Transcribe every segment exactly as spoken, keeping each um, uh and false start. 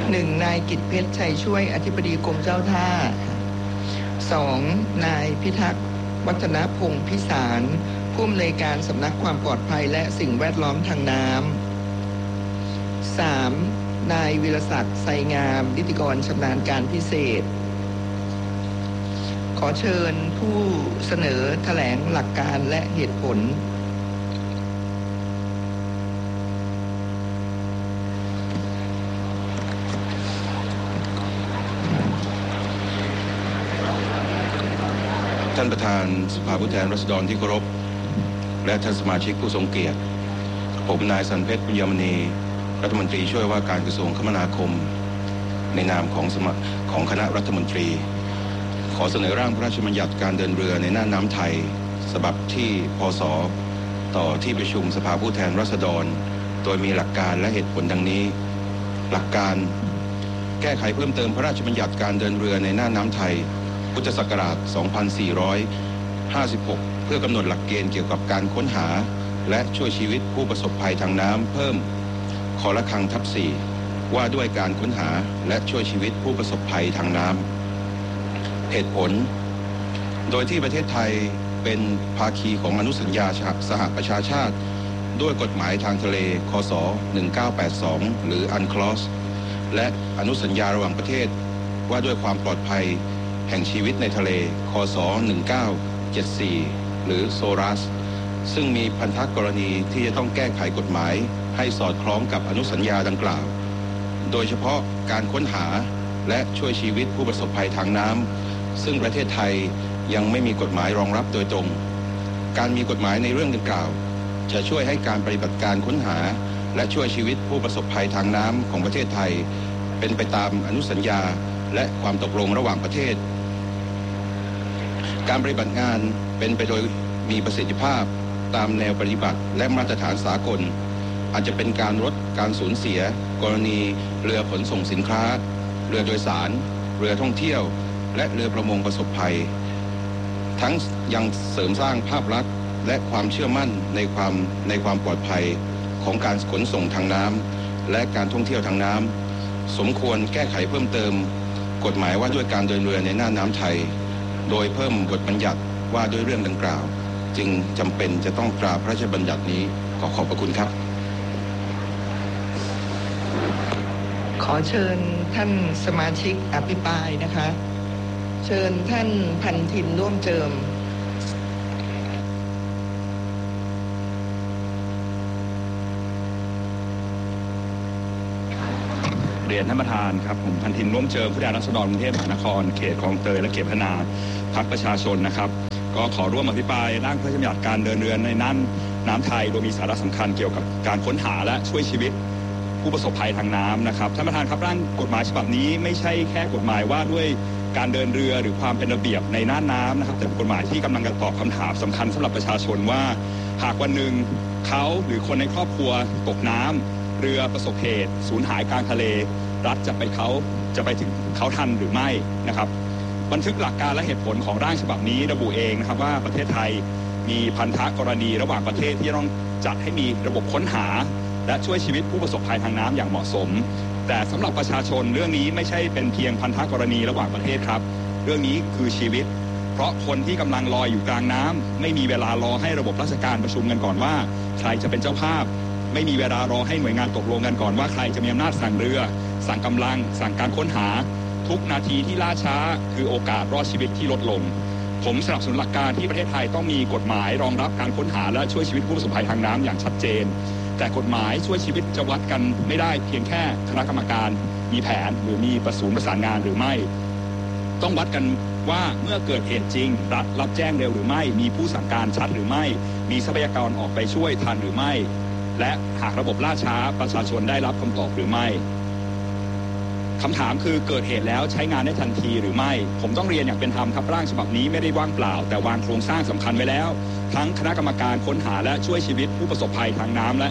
หนึ่งนายกิตติเพชรชัยช่วยอธิบดีกรมเจ้าท่าสองนายพิทักษ์วัฒนพงศ์พิสารผู้อำนวยการสำนักความปลอดภัยและสิ่งแวดล้อมทางน้ำสามนายวิรศักดิ์ไสงามนิติกรชำนาญการพิเศษขอเชิญผู้เสนอแถลงหลักการและเหตุผลท่านประธานสภาผู้แทนราษฎรที่เคารพและท่านสมาชิกผู้ทรงเกียรติผมนายสันเพชรปุญญมณีรัฐมนตรีช่วยว่าการกระทรวงคมนาคมในนามของสมัครของคณะรัฐมนตรีขอเสนอร่างพระราชบัญญัติการเดินเรือในน่านน้ำไทยฉบับที่พ.ศ.ต่อที่ประชุมสภาผู้แทนราษฎรโดยมีหลักการและเหตุผลดังนี้หลักการแก้ไขเพิ่มเติมพระราชบัญญัติการเดินเรือในน่านน้ำไทยพุทธศักราช สองพันสี่ร้อยห้าสิบหก เพื่อกำหนดหลักเกณฑ์เกี่ยวกับการค้นหาและช่วยชีวิตผู้ประสบภัยทางน้ำเพิ่มคอละคังทับสี่ว่าด้วยการค้นหาและช่วยชีวิตผู้ประสบภัยทางน้ำเหตุผลโดยที่ประเทศไทยเป็นภาคีของอนุสัญญาสหประชาชาติด้วยกฎหมายทางทะเลค.ศ. หนึ่งเก้าแปดสองหรือ อันคลอส และอนุสัญญาระหว่างประเทศว่าด้วยความปลอดภัยแห่งชีวิตในทะเลค.ศ. หนึ่งเก้าเจ็ดสี่หรือโซรัสซึ่งมีพันธกรณีที่จะต้องแก้ไขกฎหมายให้สอดคล้องกับอนุสัญญาดังกล่าวโดยเฉพาะการค้นหาและช่วยชีวิตผู้ประสบภัยทางน้ำซึ่งประเทศไทยยังไม่มีกฎหมายรองรับโดยตรงการมีกฎหมายในเรื่องดังกล่าวจะช่วยให้การปฏิบัติการค้นหาและช่วยชีวิตผู้ประสบภัยทางน้ำของประเทศไทยเป็นไปตามอนุสัญญาและความตกลงระหว่างประเทศการปฏิบัติงานเป็นไปโดยมีประสิทธิภาพตามแนวปฏิบัติและมาตรฐานสากลอาจจะเป็นการลดการสูญเสียกรณีเรือขนส่งสินค้าเรือโดยสารเรือท่องเที่ยวและเรือประมงประสบภัยทั้งยังเสริมสร้างภาพลักษณ์และความเชื่อมั่นในความในความปลอดภัยของการขนส่งทางน้ำและการท่องเที่ยวทางน้ำสมควรแก้ไขเพิ่มเติมกฎหมายว่าด้วยการเดินเรือในน่านน้ำไทยโดยเพิ่มบทบัญญัติว่าด้วยเรื่องดังกล่าวจึงจำเป็นจะต้องตราพระราชบัญญัตินี้ขอขอบพระคุณครับขอเชิญท่านสมาชิกอภิปรายนะคะเชิญท่านพันธินร่วมเจิมเรียนท่านประธานครับผมพันธินร่วมเจิมผู้แทนราษฎรกรุงเทพมหานครเขตคลองเตยและเขตพัฒนาพรรคประชาชนนะครับก็ขอร่วมอภิปรายร่างพระราชบัญญัติการเดินเรือในน่านน้ำไทยโดยมีสาระสำคัญเกี่ยวกับการค้นหาและช่วยชีวิตผู้ประสบภัยทางน้ำนะครับท่านประธานครับร่างกฎหมายฉบับนี้ไม่ใช่แค่กฎหมายว่าด้วยการเดินเรือหรือความเป็นระเบียบในน่านน้ำนะครับแต่เป็นกฎหมายที่กำลังจะตอบคำถามสำคัญสำหรับประชาชนว่าหากวันหนึ่งเขาหรือคนในครอบครัวตกน้ำเรือประสบเหตุสูญหายกลางทะเลรัฐจะไปเขาจะไปถึงเขาทันหรือไม่นะครับบันทึกหลักการและเหตุผลของร่างฉบับนี้ระบุเองนะครับว่าประเทศไทยมีพันธกรณีระหว่างประเทศที่จะต้องจัดให้มีระบบค้นหาและช่วยชีวิตผู้ประสบภัยทางน้ำอย่างเหมาะสมแต่สำหรับประชาชนเรื่องนี้ไม่ใช่เป็นเพียงพันธกรณีระหว่างประเทศครับเรื่องนี้คือชีวิตเพราะคนที่กำลังลอยอยู่กลางน้ำไม่มีเวลารอให้ระบบราชการประชุมกันก่อนว่าใครจะเป็นเจ้าภาพไม่มีเวลารอให้หน่วยงานตกลงกันก่อนว่าใครจะมีอำนาจสั่งเรือสั่งกำลังสั่งการค้นหาทุกนาทีที่ล่าช้าคือโอกาสรอดชีวิตที่ลดลงผมสนับสนุนหลักการที่ประเทศไทยต้องมีกฎหมายรองรับการค้นหาและช่วยชีวิตผู้ประสบภัยทางน้ำอย่างชัดเจนแต่กฎหมายช่วยชีวิตจะวัดกันไม่ได้เพียงแค่คณะกรรมการมีแผนหรือมีประสานประสานงานหรือไม่ต้องวัดกันว่าเมื่อเกิดเหตุจริงรัฐรับแจ้งเร็วหรือไม่มีผู้สั่งการชัดหรือไม่มีทรัพยากรออกไปช่วยทันหรือไม่และหากระบบล่าช้าประชาชนได้รับคำตอบหรือไม่คำถามคือเกิดเหตุแล้วใช้งานได้ทันทีหรือไม่ผมต้องเรียนอย่างเป็นธรรมครับร่างฉบับนี้ไม่ได้ว่างเปล่าแต่วางโครงสร้างสำคัญไว้แล้วทั้งคณะกรรมการค้นหาและช่วยชีวิตผู้ประสบภัยทางน้ำและ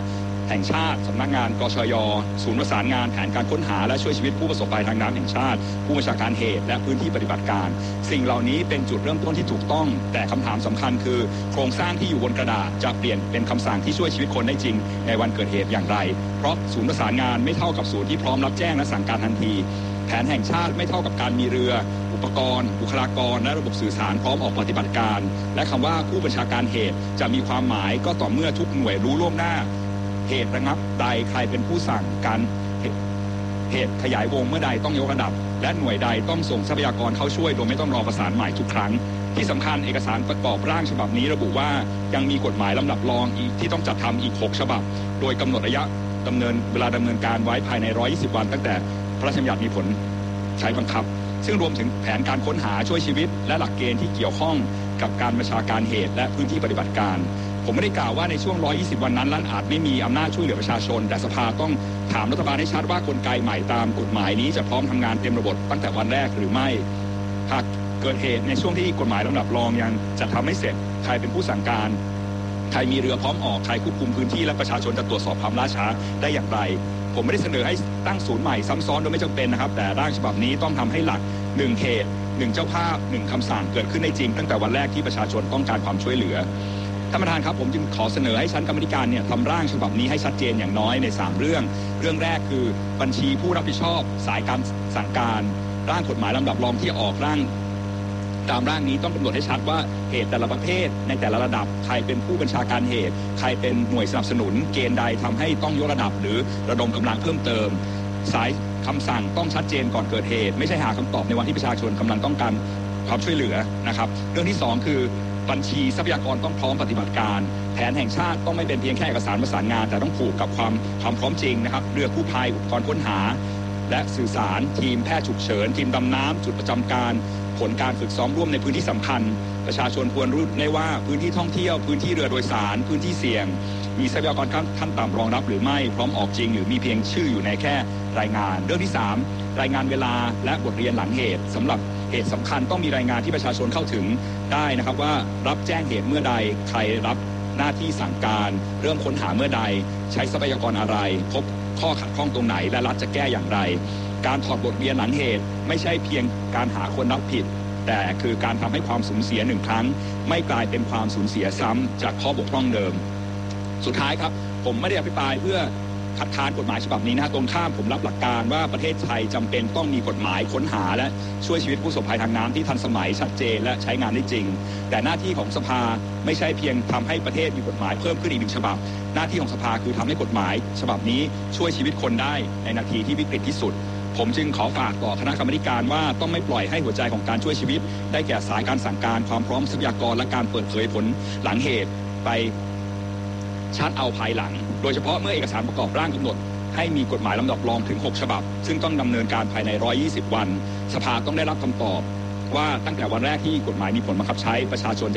แห่งชาติสำนักงานกชย.ศูนย์ประสานงานแผนการค้นหาและช่วยชีวิตผู้ประสบภัยทางน้ำแห่งชาติผู้บัญชาการเหตุและพื้นที่ปฏิบัติการสิ่งเหล่านี้เป็นจุดเริ่มต้นที่ถูกต้องแต่คำถามสำคัญคือโครงสร้างที่อยู่บนกระดาษจะเปลี่ยนเป็นคำสั่งที่ช่วยชีวิตคนได้จริงในวันเกิดเหตุอย่างไรเพราะศูนย์ประสานงานไม่เท่ากับศูนย์ที่พร้อมรับแจ้งและสั่งการทันทีแผนแห่งชาติไม่เท่ากับการมีเรืออุปกรณ์บุคลากรและระบบสื่อสารพร้อมออกปฏิบัติการและคำว่าผู้บัญชาการเหตุจะมีความหมายก็ต่อเมื่อทุกหน่วยรู้ล่วงหน้าเหตุระงับใดใครเป็นผู้สั่งการเหตุขยายวงเมื่อใดต้องยกระดับและหน่วยใดต้องส่งทรัพยากรเข้าช่วยโดยไม่ต้องรอประสานใหม่ทุกครั้งที่สำคัญเอกสารประกอบร่างฉบับนี้ระบุว่ายังมีกฎหมายลำดับรองอีกที่ต้องจัดทำอีกหกฉบับโดยกำหนดระยะดำเนินเวลาดำเนินการไว้ภายในหนึ่งร้อยยี่สิบวันตั้งแต่พระราชบัญญัติมีผลใช้บังคับซึ่งรวมถึงแผนการค้นหาช่วยชีวิตและหลักเกณฑ์ที่เกี่ยวข้องกับการบัญชาการเหตุและพื้นที่ปฏิบัติการผมไม่ได้กล่าวว่าในช่วงหนึ่งร้อยยี่สิบวันนั้นรัฐอาจไม่มีอำนาจช่วยเหลือประชาชนแต่สภาต้องถามรัฐบาลให้ชัดว่ากลไกใหม่ตามกฎหมายนี้จะพร้อมทำงานเต็มระบบตั้งแต่วันแรกหรือไม่หากเกิดเหตุในช่วงที่กฎหมายลำดับรองยังจะทำไม่เสร็จใครเป็นผู้สั่งการใครมีเรือพร้อมออกใครควบคุมพื้นที่และประชาชนจะตรวจสอบความล่าช้าได้อย่างไรผมไม่ได้เสนอให้ตั้งศูนย์ใหม่ซ้ำซ้อนโดยไม่จำเป็นนะครับแต่ร่างฉบับนี้ต้องทำให้หลักหนึ่งเขตหนึ่งเจ้าภาพหนึ่งคำสั่งเกิดขึ้นได้จริงตั้งแต่วันแรกที่ประชาชนต้องการความช่วยเหลือท่านประธานครับผมจึงขอเสนอให้ชั้นกรรมการเนี่ยทำร่างฉบับนี้ให้ชัดเจนอย่างน้อยในสามเรื่องเรื่องแรกคือบัญชีผู้รับผิดชอบสายการสั่งการร่างกฎหมายลำดับรองที่ออกร่างตามร่างนี้ต้องกำหนดให้ชัดว่าเหตุแต่ละประเภทในแต่ละระดับใครเป็นผู้บัญชาการเหตุใครเป็นหน่วยสนับสนุนเกณฑ์ใดทำให้ต้องยกระดับหรือระดมกำลังเพิ่มเติมสายคำสั่งต้องชัดเจนก่อนเกิดเหตุไม่ใช่หาคำตอบในวันที่ประชาชนกำลังต้องการความช่วยเหลือนะครับเรื่องที่สองคือบัญชีทรัพยากรต้องพร้อมปฏิบัติการแผนแห่งชาติต้องไม่เป็นเพียงแค่เอกสารประสานงานแต่ต้องผูกกับความความพร้อมจริงนะครับเรือกู้ภัยอุปกรณ์ค้นหาและสื่อสารทีมแพทย์ฉุกเฉินทีมดำน้ำจุดประจำการผลการฝึกซ้อมร่วมในพื้นที่สำคัญประชาชนควรรู้ได้ว่าพื้นที่ท่องเที่ยวพื้นที่เรือโดยสารพื้นที่เสี่ยงมีทรัพยากรขั้นต่ำรองรับหรือไม่พร้อมออกจริงหรือมีเพียงชื่ออยู่ในแค่รายงานเรื่องที่สามรายงานเวลาและบทเรียนหลังเหตุสำหรับเหตุสำคัญต้องมีรายงานที่ประชาชนเข้าถึงได้นะครับว่ารับแจ้งเหตุเมื่อใดใครรับหน้าที่สั่งการเริ่มค้นหาเมื่อใดใช้ทรัพยากรอะไรพบข้อขัดข้องตรงไหนและรัฐจะแก้อย่างไรการถอดบทเรียนหลังเหตุไม่ใช่เพียงการหาคนรับผิดแต่คือการทำให้ความสูญเสียหนึ่งครั้งไม่กลายเป็นความสูญเสียซ้ำจากข้อบกพร่องเดิมสุดท้ายครับผมไม่ได้อภิปรายเพื่อคัดค้านกฎหมายฉบับนี้นะฮะตรงข้ามผมรับหลักการว่าประเทศไทยจำเป็นต้องมีกฎหมายค้นหาและช่วยชีวิตผู้ประสบภัยทางน้ำที่ทันสมัยชัดเจนและใช้งานได้จริงแต่หน้าที่ของสภาไม่ใช่เพียงทำให้ประเทศมีกฎหมายเพิ่มขึ้นอีกหนึ่งฉบับหน้าที่ของสภาคือทำให้กฎหมายฉบับนี้ช่วยชีวิตคนได้ในนาทีที่วิกฤตที่สุดผมจึงขอฝากต่อคณะกรรมการว่าต้องไม่ปล่อยให้หัวใจของการช่วยชีวิตได้แก่สายการสั่งการความพร้อมทรัพยากรและการเปิดเผยผลหลังเหตุไปชัดเอาภายหลังโดยเฉพาะเมื่อเอกสารประกอบร่างกำหนดให้มีกฎหมายลำดับรองถึงหกฉบับซึ่งต้องดำเนินการภายในหนึ่งร้อยยี่สิบวันสภาต้องได้รับคำตอบว่าตั้งแต่วันแรกที่กฎหมายมีผลบังคับใช้ประชาชน